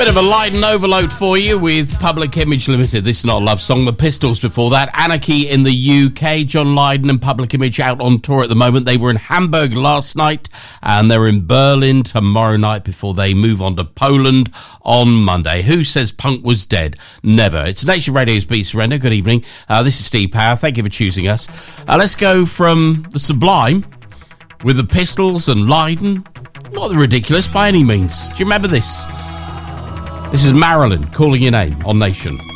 Bit of a Leiden overload for you with Public Image Limited. This is not a love song. The Pistols before that. Anarchy in the UK. John Lydon and Public Image out on tour at the moment. They were in Hamburg last night and they're in Berlin tomorrow night before they move on to Poland on Monday. Who says punk was dead? Never. It's Nation Radio's Be Surrender. Good evening. This is Steve Power. Thank you for choosing us. Let's go from the Sublime with the Pistols and Lydon. Not the Ridiculous by any means. Do you remember this? This is Marilyn calling your name on Nation.